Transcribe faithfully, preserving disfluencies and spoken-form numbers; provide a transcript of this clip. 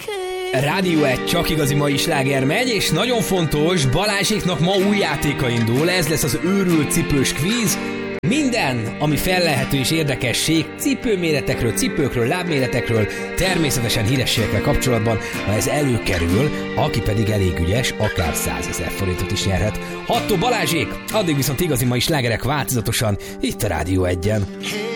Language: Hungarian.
Rádió egy csak igazi mai sláger megy, és nagyon fontos, Balázséknak ma új játéka indul, ez lesz az őrült cipős kvíz. Minden, ami fellehető és érdekesség, cipőméretekről, cipőkről, lábméretekről, természetesen hírességekkel kapcsolatban, ha ez előkerül, aki pedig elég ügyes, akár százezer forintot is nyerhet. Hattó Balázsék, addig viszont igazi mai slágerek változatosan, itt a Rádió egyen.